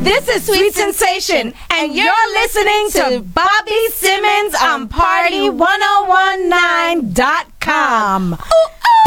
This is Sweet Sensation, and you're listening to Bobby Simmons on Party1019.com.